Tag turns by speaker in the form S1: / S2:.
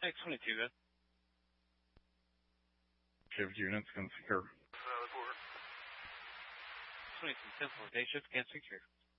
S1: Hey, 22, good.
S2: Shift units can secure.
S1: 22, 10 for day shift, can't secure.